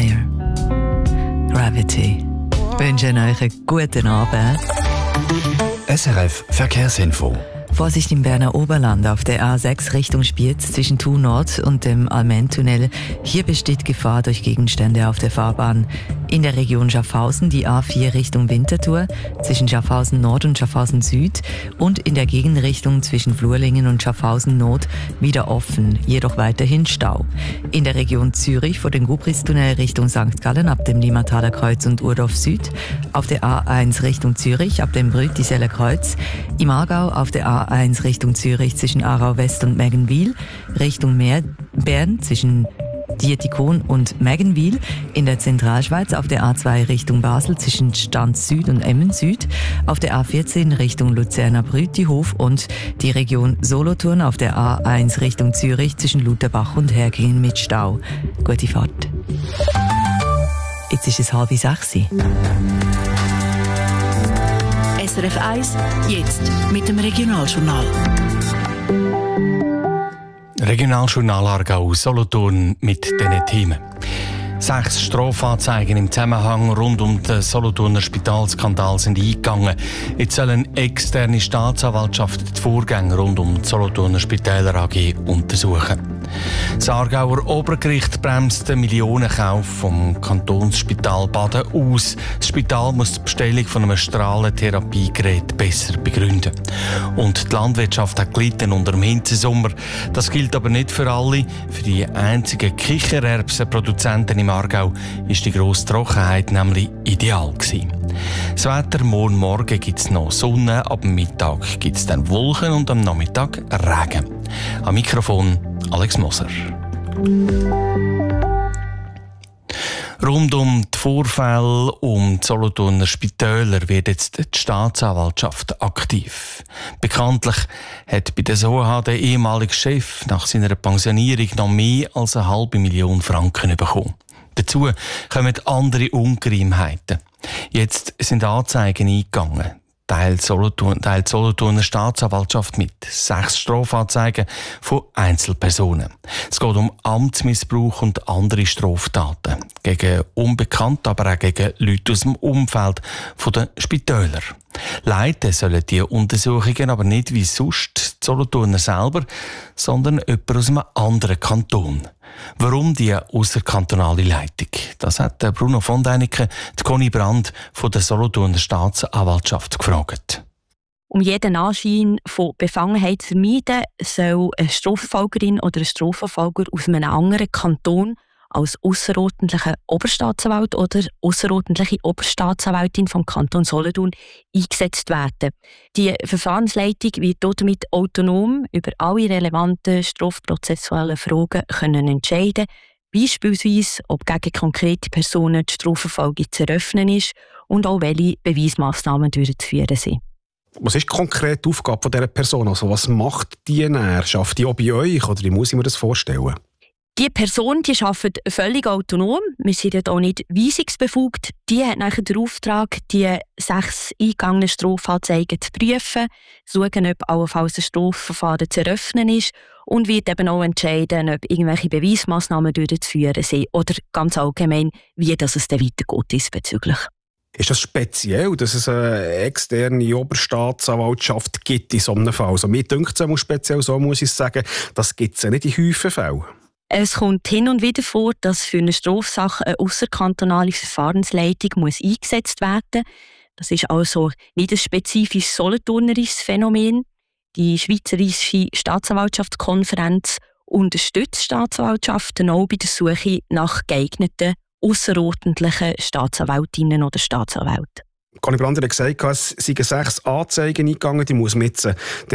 Higher. Gravity. Ich wünsche euch einen guten Abend. SRF Verkehrsinfo. Vorsicht im Berner Oberland auf der A6 Richtung Spiez zwischen Thun Nord und dem Almentunnel. Hier besteht Gefahr durch Gegenstände auf der Fahrbahn. In der Region Schaffhausen die A4 Richtung Winterthur zwischen Schaffhausen Nord und Schaffhausen Süd und in der Gegenrichtung zwischen Flurlingen und Schaffhausen Nord wieder offen, jedoch weiterhin Stau. In der Region Zürich vor dem Gubristunnel Richtung St. Gallen ab dem Limataler Kreuz und Urdorf Süd, auf der A1 Richtung Zürich ab dem Brütiseller Kreuz, im Aargau auf der A1 Richtung Zürich zwischen Aarau West und Meggenwil, Richtung Bern zwischen Dietikon und Meggenwil, in der Zentralschweiz auf der A2 Richtung Basel zwischen Stanz Süd und Emmen Süd, auf der A14 Richtung Luzerner Brütihof und die Region Solothurn auf der A1 Richtung Zürich zwischen Lutherbach und Hergingen mit Stau. Gute Fahrt. Jetzt ist es 5:30. SRF 1, jetzt mit dem Regionaljournal. Regionaljournal Aargau Solothurn mit diesen Themen. 6 Strafanzeigen im Zusammenhang rund um den Solothurner Spitalskandal sind eingegangen. Jetzt soll eine externe Staatsanwaltschaft die Vorgänge rund um die Solothurner Spitäler AG untersuchen. Das Aargauer Obergericht bremst den Millionenkauf vom Kantonsspital Baden aus. Das Spital muss die Bestellung von einem Strahlentherapiegerät besser begründen. Und die Landwirtschaft hat gelitten unter dem Hitzesommer. Das gilt aber nicht für alle. Für die einzigen Kichererbsenproduzenten im Aargau ist die grosse Trockenheit nämlich ideal gewesen. Das Wetter, morgen gibt es noch Sonne, ab dem Mittag gibt es dann Wolken und am Nachmittag Regen. Am Mikrofon Alex Moser. Rund um die Vorfälle um die Solothurner Spitäler wird jetzt die Staatsanwaltschaft aktiv. Bekanntlich hat bei der SOH der ehemalige Chef nach seiner Pensionierung noch mehr als 500.000 Franken bekommen. Dazu kommen andere Ungereimtheiten. Jetzt sind Anzeigen eingegangen. Teilt Solothurner Staatsanwaltschaft mit 6 Strafanzeigen von Einzelpersonen. Es geht um Amtsmissbrauch und andere Straftaten gegen Unbekannte, aber auch gegen Leute aus dem Umfeld der Spitäler. Leiten sollen die Untersuchungen aber nicht wie sonst die Solothurner selber, sondern jemand aus einem anderen Kanton. Warum die ausserkantonale Leitung? Das hat Bruno von Däniken, die Conny Brand von der Solothurner Staatsanwaltschaft gefragt. Um jeden Anschein von Befangenheit zu vermeiden, soll eine Strafverfolgerin oder ein Strafverfolger aus einem anderen Kanton als ausserordentlicher Oberstaatsanwalt oder ausserordentliche Oberstaatsanwältin vom Kanton Solothurn eingesetzt werden. Die Verfahrensleitung wird damit autonom über alle relevanten strafprozessuellen Fragen entscheiden, beispielsweise ob gegen konkrete Personen die Strafverfolgung zu eröffnen ist und auch welche Beweismassnahmen durchzuführen sind. Was ist konkret die Aufgabe dieser Person? Also was macht die näher? Schafft die auch bei euch oder wie muss ich mir das vorstellen? Die Person die arbeitet völlig autonom. Wir sind ja auch nicht weisungsbefugt. Die hat nachher den Auftrag, die 6 eingegangenen Strafanzeigen zu prüfen, zu schauen, ob allenfalls ein Strafverfahren zu eröffnen ist und wird eben auch entscheiden, ob irgendwelche Beweismassnahmen durchzuführen sind oder ganz allgemein, wie das es dann weitergeht diesbezüglich. Ist das speziell, dass es eine externe Oberstaatsanwaltschaft gibt in so einem Fall? Also mir dünkt es speziell so, muss ich sagen, das gibt es ja nicht in häufigen Fällen. Es kommt hin und wieder vor, dass für eine Strafsache eine ausserkantonale Verfahrensleitung muss eingesetzt werden. Das ist also nicht ein spezifisches solothurnerisches Phänomen. Die Schweizerische Staatsanwaltschaftskonferenz unterstützt Staatsanwaltschaften auch bei der Suche nach geeigneten ausserordentlichen Staatsanwältinnen oder Staatsanwälten. Conny Brand hat gesagt, es seien 6 Anzeigen eingegangen, die muss man jetzt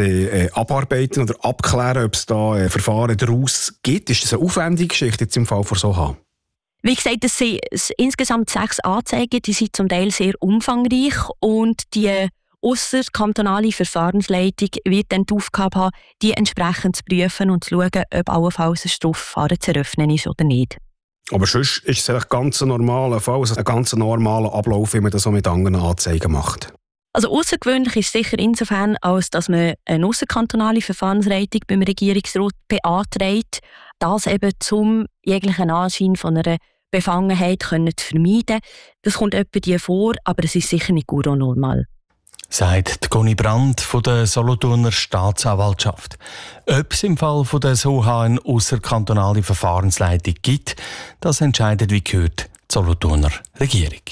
abarbeiten oder abklären, ob es da Verfahren daraus gibt. Ist das eine aufwendige Geschichte jetzt im Fall von SOH? Wie gesagt, es sind insgesamt 6 Anzeigen, die sind zum Teil sehr umfangreich und die ausserkantonale Verfahrensleitung wird dann die Aufgabe haben, die entsprechend zu prüfen und zu schauen, ob allenfalls ein Strafverfahren zu eröffnen ist oder nicht. Aber sonst ist es ein ganz normaler Fall, also ein ganz normaler Ablauf, wie man das auch mit anderen Anzeigen macht. Also außergewöhnlich ist es sicher insofern, als dass man eine ausserkantonale Verfahrensleitung beim Regierungsrat beantragt, das eben zum jeglichen Anschein von einer Befangenheit zu vermeiden. Das kommt etwa die vor, aber es ist sicher nicht gut und normal. Sagt Conny Brandt von der Solothurner Staatsanwaltschaft. Ob es im Fall von der SOHA eine ausserkantonale Verfahrensleitung gibt, das entscheidet, wie gehört, die Solothurner Regierung.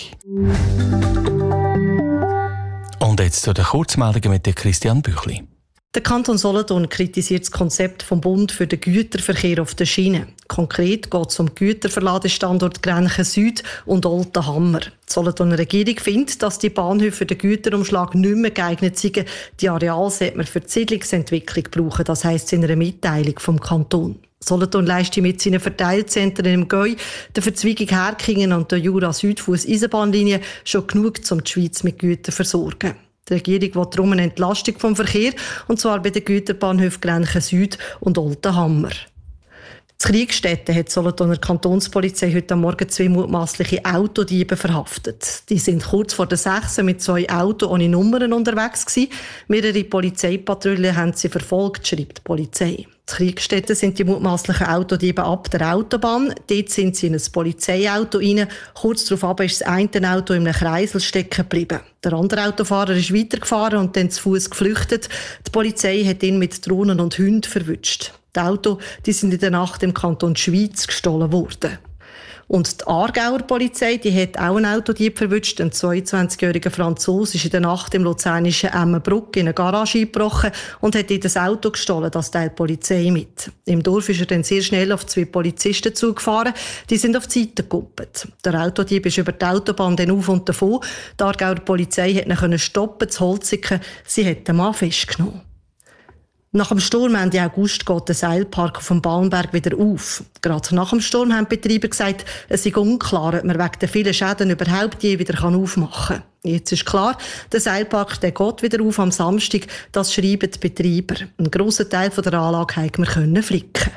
Und jetzt zu den Kurzmeldungen mit Christian Büchli. Der Kanton Solothurn kritisiert das Konzept vom Bund für den Güterverkehr auf der Schiene. Konkret geht es um Güterverladestandort Grenchen Süd und Oltenhammer. Die Solothurner Regierung findet, dass die Bahnhöfe für den Güterumschlag nicht mehr geeignet sind. Die Areale sollte man für die Siedlungsentwicklung brauchen, das heisst in einer Mitteilung vom Kanton. Solothurn leistet mit seinen Verteilzentren im Gäu, der Verzweigung Herkingen und der Jura-Südfuss-Eisenbahnlinie schon genug, um die Schweiz mit Gütern zu versorgen. Die Regierung will darum eine Entlastung vom Verkehr, und zwar bei den Güterbahnhöfen Grenchen Süd und Oltenhammer. In Kriegstetten hat die Solothurner Kantonspolizei heute Morgen 2 mutmaßliche Autodiebe verhaftet. Die sind kurz vor der 6 mit 2 Autos ohne Nummern unterwegs gewesen. Mehrere Polizeipatrouillen haben sie verfolgt, schreibt die Polizei. In Kriegstetten sind die mutmaßlichen Autodiebe ab der Autobahn. Dort sind sie in ein Polizeiauto rein. Kurz darauf ist das eine Auto in einem Kreisel stecken geblieben. Der andere Autofahrer ist weitergefahren und dann zu Fuß geflüchtet. Die Polizei hat ihn mit Drohnen und Hunden verwünscht. Die Autos sind in der Nacht im Kanton Schwyz gestohlen worden. Und die Aargauer Polizei hat auch einen Autodieb verwünscht. Ein 22-jähriger Franzose ist in der Nacht im luzernischen Emmenbruck in eine Garage eingebrochen und hat dort ein Auto gestohlen. Das teilt die Polizei mit. Im Dorf ist er dann sehr schnell auf 2 Polizisten zugefahren. Die sind auf die Seite gekuppelt. Der Autodieb ist über die Autobahn dann auf und davon. Die Aargauer Polizei hat ihn stoppen, zu Holziken. Sie hat den Mann festgenommen. Nach dem Sturm Ende August geht der Seilpark auf dem Balmberg wieder auf. Gerade nach dem Sturm haben die Betreiber gesagt, es sei unklar, ob man wegen der vielen Schäden überhaupt je wieder aufmachen kann. Jetzt ist klar, der Seilpark der geht wieder auf am Samstag. Das schreiben die Betreiber. Einen grossen Teil der Anlage konnten wir flicken.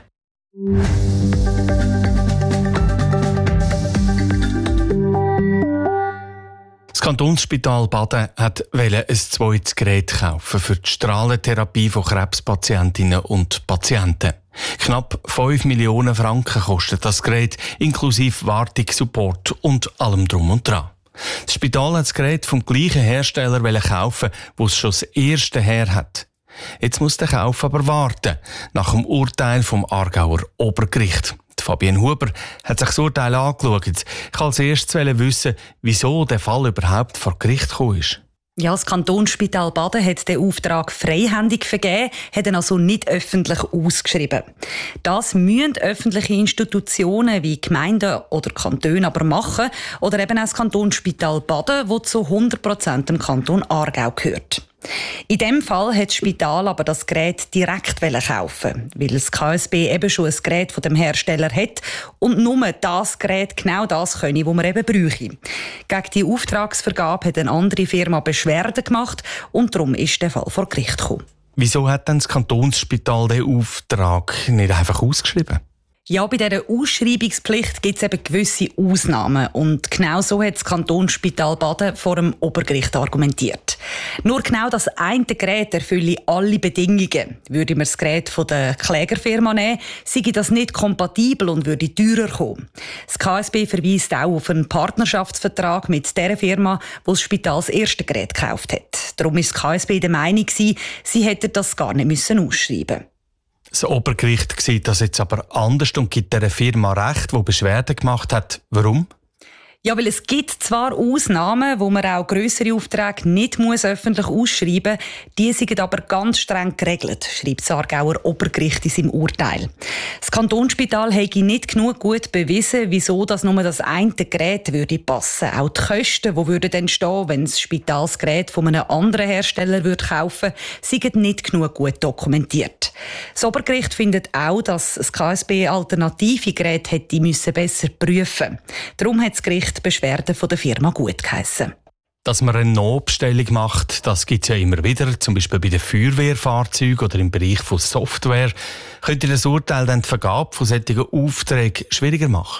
Das Kantonsspital Baden wollte ein zweites Gerät kaufen für die Strahlentherapie von Krebspatientinnen und Patienten. Knapp 5 Millionen Franken kostet das Gerät, inklusive Wartung, Support und allem Drum und Dran. Das Spital hat das Gerät vom gleichen Hersteller kaufen, wo es schon das erste her hat. Jetzt muss der Kauf aber warten, nach dem Urteil vom Aargauer Obergericht. Fabienne Huber hat sich das Urteil angeschaut. Ich wollte als erstes wissen, wieso der Fall überhaupt vor Gericht gekommen ist. Ja, das Kantonsspital Baden hat den Auftrag freihändig vergeben, hat ihn also nicht öffentlich ausgeschrieben. Das müssen öffentliche Institutionen wie Gemeinden oder Kantone aber machen, oder eben auch das Kantonsspital Baden, das zu 100% dem Kanton Aargau gehört. In diesem Fall hat das Spital aber das Gerät direkt kaufen, weil das KSB eben schon ein Gerät von dem Hersteller hat und nur das Gerät genau das können, was man eben bräuchte. Gegen die Auftragsvergabe hat eine andere Firma Beschwerde gemacht und darum ist der Fall vor Gericht gekommen. Wieso hat dann das Kantonsspital den Auftrag nicht einfach ausgeschrieben? Ja, bei dieser Ausschreibungspflicht gibt es eben gewisse Ausnahmen. Und genau so hat das Kantonsspital Baden vor dem Obergericht argumentiert. Nur genau das eine Gerät erfülle alle Bedingungen. Würde man das Gerät von der Klägerfirma nehmen, sei das nicht kompatibel und würde teurer kommen. Das KSB verweist auch auf einen Partnerschaftsvertrag mit der Firma, die das Spital das erste Gerät gekauft hat. Darum ist das KSB der Meinung, sie hätten das gar nicht ausschreiben müssen. Das Obergericht sieht das jetzt aber anders und gibt der Firma Recht, die Beschwerde gemacht hat. Warum? Ja, weil es gibt zwar Ausnahmen, wo man auch grössere Aufträge nicht öffentlich ausschreiben muss, die sind aber ganz streng geregelt, schreibt das Aargauer Obergericht in seinem Urteil. Das Kantonsspital hätte nicht genug gut bewiesen, wieso das nur das eine Gerät würde passen. Auch die Kosten, die würden entstehen, wenn das Spital das Gerät von einem anderen Hersteller würde kaufen, sind nicht genug gut dokumentiert. Das Obergericht findet auch, dass das KSB alternative Geräte hätte besser prüfen. Darum hat das Gericht die Beschwerden von der Firma gut geheissen. Dass man eine Notbestellung macht, das gibt es ja immer wieder, zum Beispiel bei den Feuerwehrfahrzeugen oder im Bereich von Software. Könnte das Urteil dann die Vergabe von solchen Aufträgen schwieriger machen?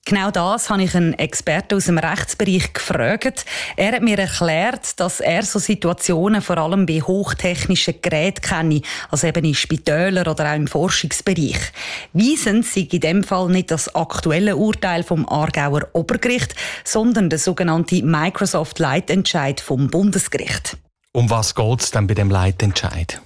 Genau das habe ich einen Experten aus dem Rechtsbereich gefragt. Er hat mir erklärt, dass er so Situationen vor allem bei hochtechnischen Geräten kenne, also eben in Spitälern oder auch im Forschungsbereich. Weisend sei in dem Fall nicht das aktuelle Urteil vom Aargauer Obergericht, sondern der sogenannte Microsoft-Leitentscheid vom Bundesgericht. Um was geht es denn bei dem Leitentscheid?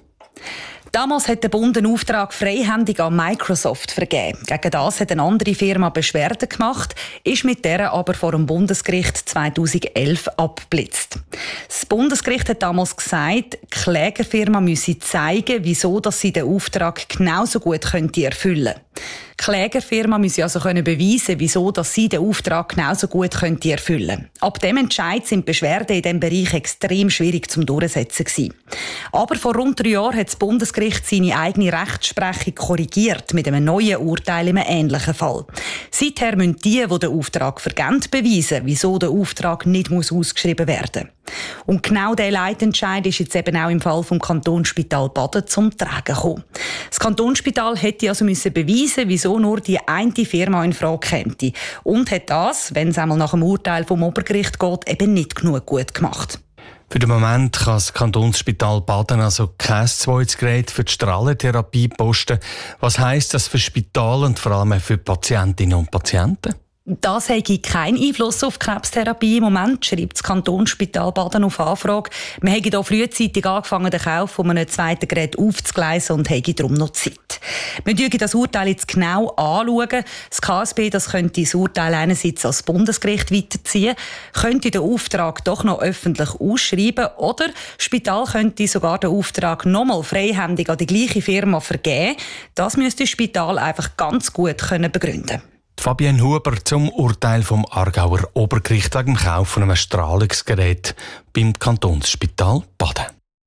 Damals hat der Bund einen Auftrag freihändig an Microsoft vergeben. Gegen das hat eine andere Firma Beschwerde gemacht, ist mit der aber vor dem Bundesgericht 2011 abgeblitzt. Das Bundesgericht hat damals gesagt, die Klägerfirma müsse zeigen, wieso sie den Auftrag genauso gut erfüllen könnte. Die Klägerfirma müsse also beweisen, wieso sie den Auftrag genauso gut erfüllen könnte. Ab dem Entscheid sind Beschwerden in diesem Bereich extrem schwierig zum Durchsetzen gewesen. Aber vor rund 3 Jahren hat das Bundesgericht seine eigene Rechtsprechung korrigiert mit einem neuen Urteil in einem ähnlichen Fall. Seither müssen die den Auftrag vergeben, beweisen, wieso der Auftrag nicht ausgeschrieben werden muss. Und genau dieser Leitentscheid ist jetzt eben auch im Fall vom Kantonsspital Baden zum Tragen gekommen. Das Kantonsspital hätte also beweisen, wieso nur die eine Firma in Frage käme. Und hat das, wenn es einmal nach dem Urteil vom Obergericht geht, eben nicht genug gut gemacht. Für den Moment kann das Kantonsspital Baden also kein zweites Gerät für die Strahlentherapie posten. Was heisst das für das Spital und vor allem für Patientinnen und Patienten? Das hätte keinen Einfluss auf die Krebstherapie im Moment, schreibt das Kantonsspital Baden auf Anfrage. Wir haben hier frühzeitig angefangen, den Kauf von einem zweiten Gerät aufzugleisen und haben darum noch Zeit. Wir schauen das Urteil jetzt genau anschauen. Das KSB könnte das Urteil einerseits als Bundesgericht weiterziehen, könnte den Auftrag doch noch öffentlich ausschreiben oder das Spital könnte sogar den Auftrag nochmal freihändig an die gleiche Firma vergeben. Das müsste das Spital einfach ganz gut begründen können. Fabienne Huber zum Urteil vom Aargauer Obergericht wegen dem Kauf von einem Strahlungsgerät beim Kantonsspital Baden.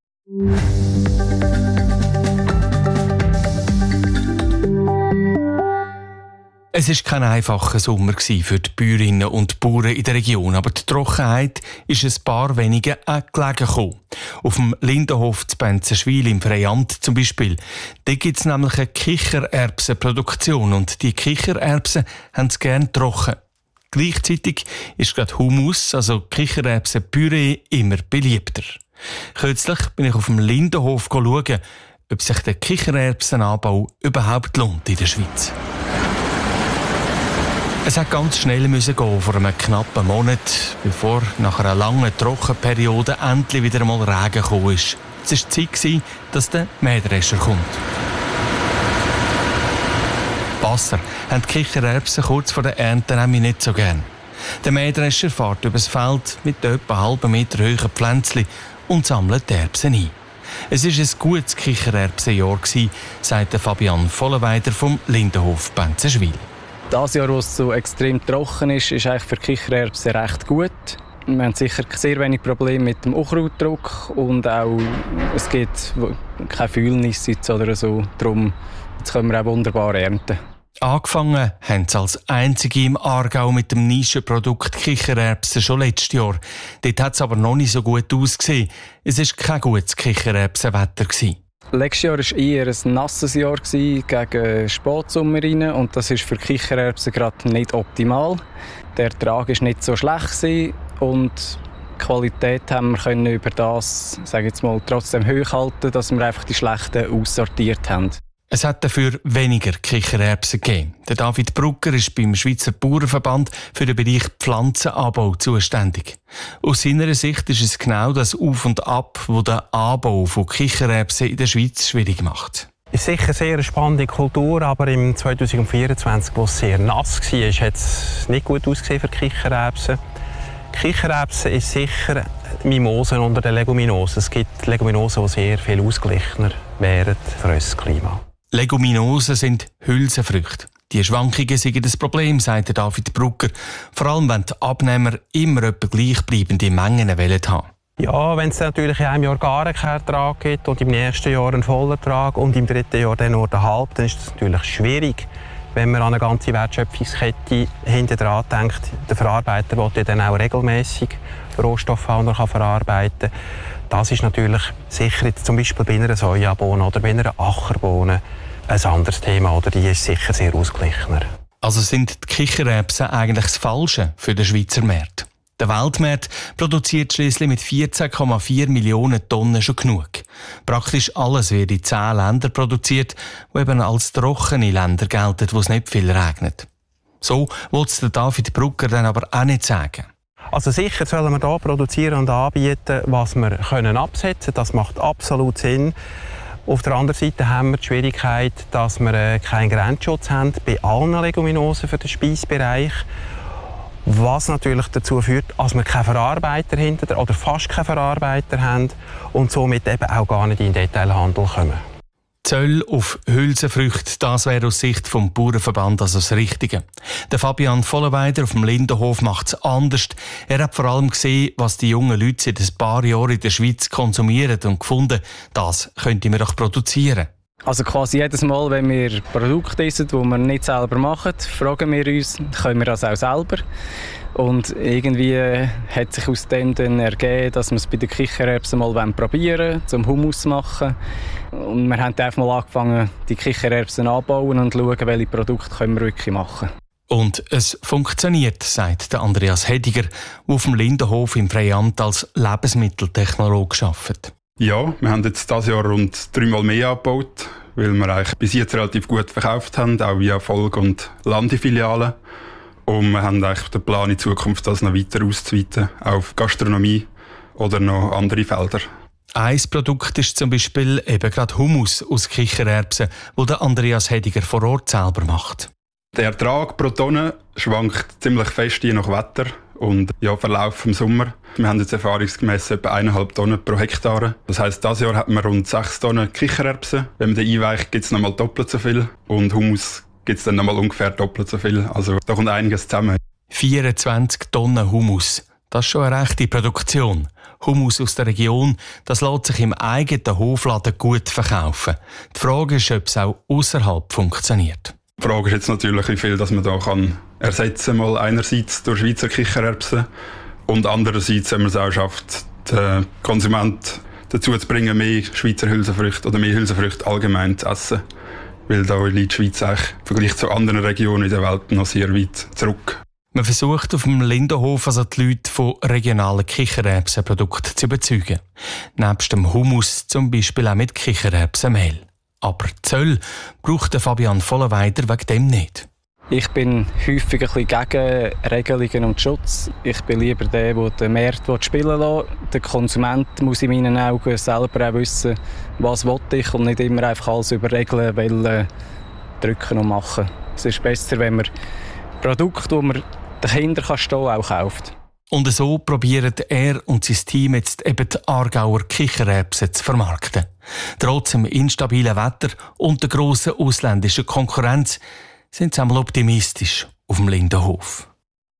Es war kein einfacher Sommer für die Bäuerinnen und Bauern in der Region, aber die Trockenheit ist ein paar wenige auch gelegen gekommen. Auf dem Lindenhof zu Benzenschwil im Freiamt zum Beispiel. Da gibt es nämlich eine Kichererbsenproduktion und die Kichererbsen haben es gerne trocken. Gleichzeitig ist gerade Hummus, also Kichererbsenpüree, immer beliebter. Kürzlich bin ich auf dem Lindenhof schauen, ob sich der Kichererbsenanbau überhaupt lohnt in der Schweiz. Es hat ganz schnell gehen vor einem knappen Monat, bevor nach einer langen Trockenperiode endlich wieder einmal Regen gekommen ist. Es war die Zeit, dass der Mähdrescher kommt. Wasser haben die Kichererbsen kurz vor der Ernte nämlich nicht so gern. Der Mähdrescher fährt übers Feld mit etwa einem halben Meter hohen Pflänzchen und sammelt die Erbsen ein. Es war ein gutes Kichererbsenjahr, sagt Fabian Vollenweider vom Lindenhof Benzenschwil. Das Jahr, wo es so extrem trocken ist eigentlich für Kichererbsen recht gut. Wir haben sicher sehr wenig Probleme mit dem Unkrautdruck und auch es gibt keine Fühlnis oder so. Darum jetzt können wir auch wunderbar ernten. Angefangen haben sie als einzige im Aargau mit dem Nischenprodukt Kichererbsen schon letztes Jahr. Dort hat es aber noch nicht so gut ausgesehen. Es war kein gutes Kichererbsenwetter. Letztes Jahr war eher ein nasses Jahr gegen Spätsommer rein und das ist für Kichererbsen gerade nicht optimal. Der Ertrag war nicht so schlecht und die Qualität haben wir können über das, sage ich jetzt mal, trotzdem hochhalten, dass wir einfach die schlechten aussortiert haben. Es hat dafür weniger Kichererbsen gegeben. Der David Brugger ist beim Schweizer Bauernverband für den Bereich Pflanzenanbau zuständig. Aus seiner Sicht ist es genau das Auf und Ab, das den Anbau von Kichererbsen in der Schweiz schwierig macht. Es ist sicher sehr eine spannende Kultur, aber im 2024, wo es sehr nass war, hat es nicht gut ausgesehen für Kichererbsen. Kichererbsen ist sicher Mimosen unter den Leguminosen. Es gibt Leguminosen, die sehr viel ausgeglichener wären für unser Klima. Leguminosen sind Hülsenfrüchte. Die Schwankungen sind das Problem, sagt David Brugger. Vor allem, wenn die Abnehmer immer etwa gleichbleibende Mengen haben wollen. Ja, wenn es natürlich in einem Jahr gar keinen Ertrag gibt und im nächsten Jahr einen Vollertrag und im dritten Jahr dann nur den halben, dann ist es natürlich schwierig, wenn man an eine ganze Wertschöpfungskette hinten dran denkt. Der Verarbeiter will dann auch regelmäßig Rohstoffe haben und verarbeiten. Das ist natürlich sicher jetzt zum Beispiel bei einer Sojabohne oder bei einer Ackerbohne ein anderes Thema. Oder die ist sicher sehr ausgeglichener. Also sind die Kichererbsen eigentlich das Falsche für den Schweizer Markt? Der Weltmarkt produziert schliesslich mit 14,4 Millionen Tonnen schon genug. Praktisch alles wird in 10 Ländern produziert, die eben als trockene Länder gelten, wo es nicht viel regnet. So will es David Brugger dann aber auch nicht sagen. Also sicher sollen wir hier produzieren und anbieten, was wir absetzen können. Das macht absolut Sinn. Auf der anderen Seite haben wir die Schwierigkeit, dass wir keinen Grenzschutz haben bei allen Leguminosen für den Speisbereich. Was natürlich dazu führt, dass wir keine Verarbeiter hinter oder fast keine Verarbeiter haben und somit eben auch gar nicht in den Detailhandel kommen. Zölle auf Hülsenfrüchte, das wäre aus Sicht vom Bauernverband also das Richtige. Der Fabian Vollenweider auf dem Lindenhof macht es anders. Er hat vor allem gesehen, was die jungen Leute seit ein paar Jahren in der Schweiz konsumieren und gefunden, das könnte man doch produzieren. Also quasi jedes Mal, wenn wir Produkte essen, die wir nicht selber machen, fragen wir uns, können wir das auch selber? Und irgendwie hat sich aus dem dann ergeben, dass wir es bei den Kichererbsen mal probieren wollen, zum Hummus zu machen. Und wir haben einfach mal angefangen, die Kichererbsen anzubauen und schauen, welche Produkte können wir wirklich machen. Und es funktioniert, sagt der Andreas Hediger, der auf dem Lindenhof im Freiamt als Lebensmitteltechnologe arbeitet. Ja, wir haben jetzt dieses Jahr rund 3-mal mehr angebaut, weil wir eigentlich bis jetzt relativ gut verkauft haben, auch via Volk- und Landefilialen. Und wir haben eigentlich den Plan, in Zukunft das noch weiter auszuweiten, auf Gastronomie oder noch andere Felder. Ein Produkt ist zum Beispiel eben gerade Hummus aus Kichererbsen, wo der Andreas Hediger vor Ort selber macht. Der Ertrag pro Tonne schwankt ziemlich fest je nach Wetter und Verlauf vom Sommer. Wir haben jetzt erfahrungsgemäss etwa 1,5 Tonnen pro Hektar. Das heisst, dieses Jahr hat man rund 6 Tonnen Kichererbsen. Wenn man den einweicht, gibt es nochmal doppelt so viel. Und Hummus gibt es dann nochmal ungefähr doppelt so viel. Also da kommt einiges zusammen. 24 Tonnen Hummus. Das ist schon eine rechte Produktion. Hummus aus der Region, das lässt sich im eigenen Hofladen gut verkaufen. Die Frage ist, ob es auch außerhalb funktioniert. Die Frage ist jetzt natürlich, wie viel das man da kann ersetzen kann. Mal einerseits durch Schweizer Kichererbsen und andererseits, wenn man es auch schafft, den Konsumenten dazu zu bringen, mehr Schweizer Hülsenfrüchte oder mehr Hülsenfrüchte allgemein zu essen. Weil da liegt die Schweiz eigentlich im Vergleich zu anderen Regionen in der Welt noch sehr weit zurück. Man versucht auf dem Lindenhof also die Leute von regionalen Kichererbsenprodukten zu überzeugen. Nebst dem Hummus zum Beispiel auch mit Kichererbsenmehl. Aber Zölle braucht der Fabian Vollenweider wegen dem nicht. Ich bin häufig ein bisschen gegen Regelungen und Schutz. Ich bin lieber der den Markt spielen lässt. Der Konsument muss in meinen Augen selber auch wissen, was ich und nicht immer einfach alles über Regeln drücken und machen. Es ist besser, wenn man Produkte, die man den Kindern stehen kann, auch kauft. Und so probieren er und sein Team jetzt eben die Aargauer Kichererbsen zu vermarkten. Trotz dem instabilen Wetter und der grossen ausländischen Konkurrenz sind sie einmal optimistisch auf dem Lindenhof.